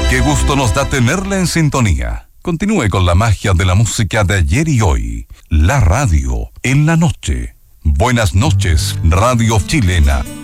Qué gusto nos da tenerla en sintonía. Continúe con la magia de la música de ayer y hoy. La radio en la noche. Buenas noches, Radio Chilena.